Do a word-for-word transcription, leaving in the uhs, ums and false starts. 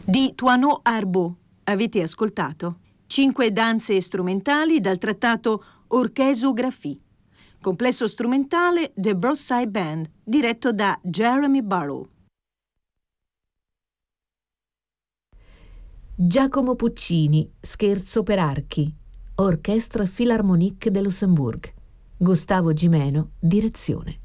di Toineau Arbeau. Avete ascoltato cinque danze strumentali dal trattato Orchesographie. Complesso strumentale The Broadside Band, diretto da Jeremy Barlow. Giacomo Puccini, Scherzo per archi, Orchestre Philharmonique de Luxembourg. Gustavo Gimeno, direzione.